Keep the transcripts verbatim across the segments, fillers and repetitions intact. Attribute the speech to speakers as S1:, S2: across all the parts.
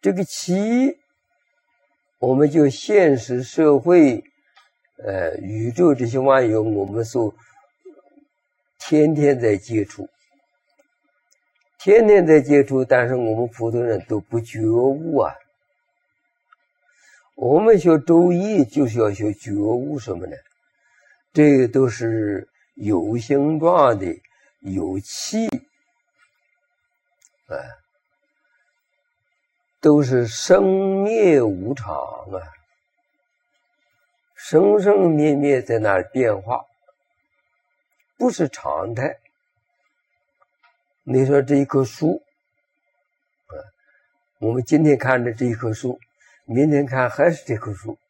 S1: 这个气，我们就现实社会，呃，宇宙这些万有，我们所天天在接触，天天在接触，但是我们普通人都不觉悟啊。我们学周易就是要学觉悟什么呢？这个都是有形状的，有气，啊，都是生灭无常啊，生生灭灭在那儿变化，不是常态。你说这一棵树，啊，我们今天看着这一棵树，明天看还是这棵树。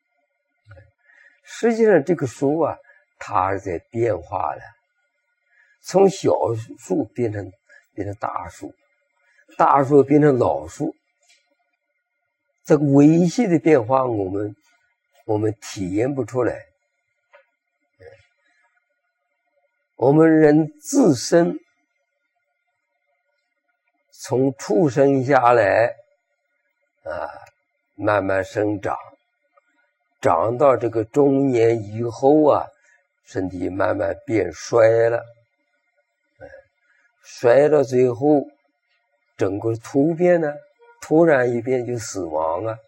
S1: 实际上这个树啊，它是在变化的，从小树变成变成大树，大树变成老树。这个微细的变化，我们我们体验不出来。我们人自身从出生下来啊，慢慢生长，长到这个中年以后啊，身体慢慢变衰了，衰到最后，整个突变呢，突然一变就死亡啊，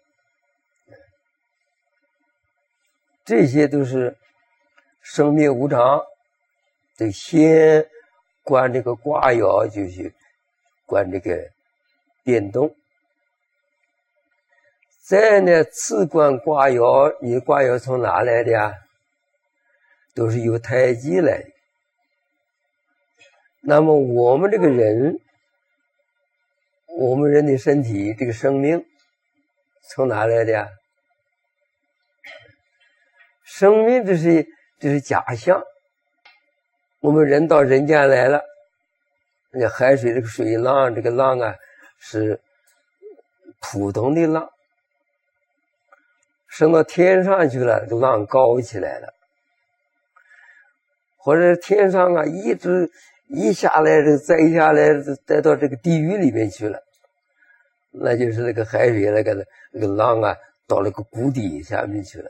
S1: 这些都是生灭无常。得先观这个卦爻，就是观这个变动。再呢，次观卦爻，你卦爻从哪来的呀？都是由太极来的。那么我们这个人，我们人的身体，这个生命从哪来的呀？生命这是这是假象。我们人到人间来了，那海水这个水浪，这个浪啊是普通的浪，升到天上去了，这个浪高起来了，或者天上啊一直一下来的再下来再到这个地狱里面去了，那就是那个海水那个那个浪啊到那个谷底下面去了。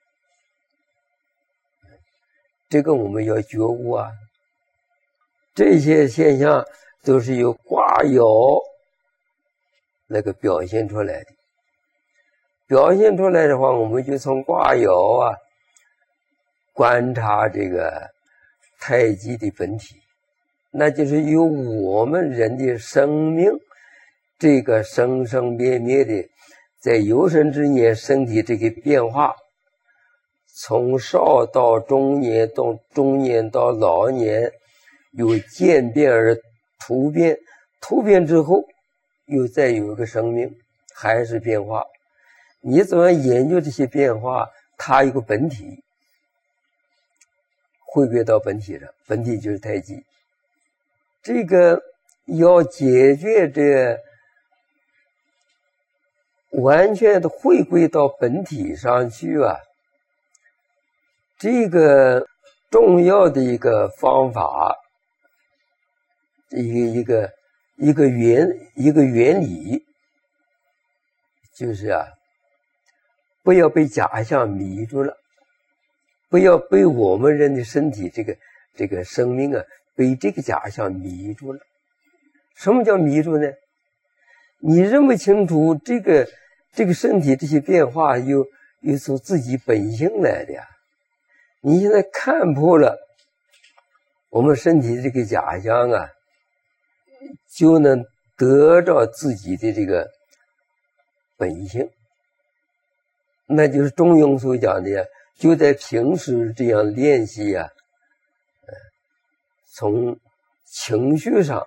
S1: 这个我们要觉悟啊，这些现象都是由卦爻那个表现出来的。表现出来的话，我们就从卦爻啊观察这个太极的本体，那就是由我们人的生命，这个生生灭灭的，在有生之年身体这个变化，从少到中年，到中年到老年，有渐变而突变，突变之后又再有一个生命，还是变化。你怎么研究这些变化？它有个本体，回归到本体上，本体就是太极。这个要解决这完全的回归到本体上去啊，这个重要的一个方法，一个一个一个原一个原理，就是啊，不要被假象迷住了，不要被我们人的身体这个这个生命啊，被这个假象迷住了。什么叫迷住呢？你认不清楚这个这个身体这些变化又又从自己本性来的呀。你现在看破了我们身体这个假象啊，就能得到自己的这个本性。那就是中庸所讲的呀，就在平时这样练习呀，呃，从情绪上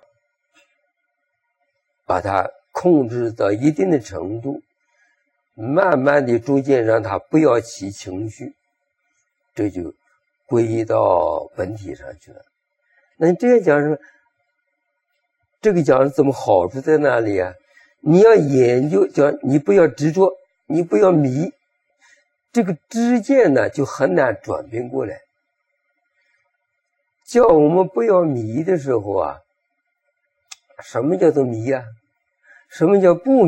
S1: 把它控制到一定的程度，慢慢的逐渐让它不要起情绪，这就归到本体上去了。那你这样讲说，这个讲怎么好处在哪里啊？你要研究，讲你不要执着，你不要迷，这个知见呢就很难转变过来。叫我们不要迷的时候啊，什么叫做迷啊？什么叫不